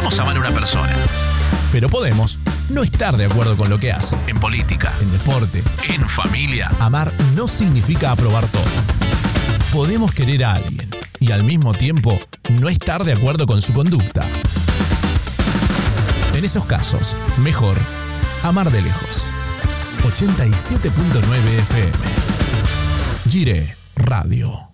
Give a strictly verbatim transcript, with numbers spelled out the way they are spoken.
Podemos amar a una persona. Pero podemos no estar de acuerdo con lo que hace. En política, En deporte, en familia. amar no significa aprobar todo. Podemos querer a alguien y al mismo tiempo no estar de acuerdo con su conducta. En esos casos, mejor amar de lejos. ochenta y siete punto nueve F M. Gire Radio.